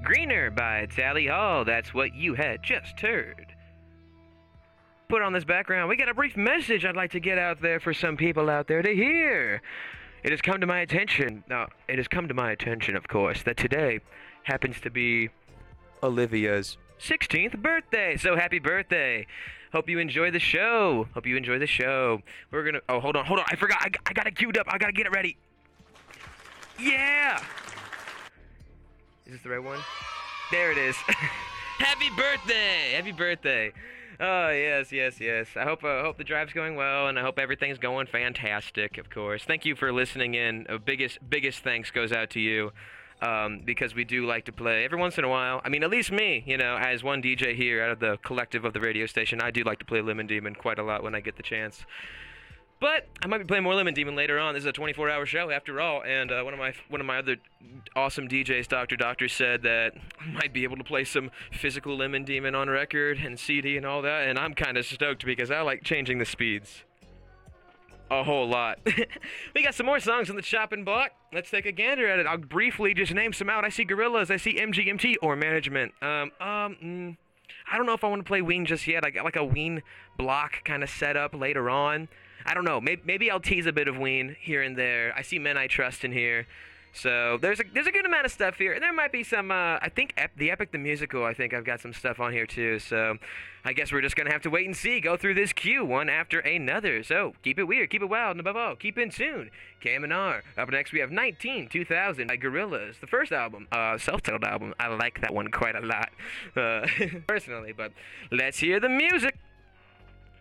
Greener by Tally Hall. That's what you had just heard. Put on this background, we got a brief message I'd like to get out there for some people out there to hear. It has come to my attention, of course, that today happens to be Olivia's 16th birthday. So happy birthday. Hope you enjoy the show. We're gonna, hold on. I forgot. I got it queued up. I gotta get it ready. Yeah. Is this the right one? There it is. Happy birthday. Oh, yes. I hope the drive's going well, and I hope everything's going fantastic, of course. Thank you for listening in. Biggest thanks goes out to you, because we do like to play every once in a while. I mean, at least me, as one DJ here out of the collective of the radio station, I do like to play Lemon Demon quite a lot when I get the chance. But I might be playing more Lemon Demon later on. This is a 24-hour show after all, and one of my other awesome DJs, Doctor, said that I might be able to play some physical Lemon Demon on record and CD and all that, and I'm kind of stoked because I like changing the speeds a whole lot. We got some more songs on the chopping block. Let's take a gander at it. I'll briefly just name some out. I see Gorillaz, I see MGMT or Management. I don't know if I want to play Ween just yet. I got like a Ween block kind of set up later on. I don't know. Maybe I'll tease a bit of Ween here and there. I see Men I Trust in here. So there's a good amount of stuff here. And there might be some, I think the Epic the Musical, I think I've got some stuff on here too. So I guess we're just going to have to wait and see. Go through this queue one after another. So keep it weird, keep it wild, and above all, keep in tune. KMNR. Up next we have 19-2000 by Gorillaz. The first album, self-titled album. I like that one quite a lot, personally. But let's hear the music.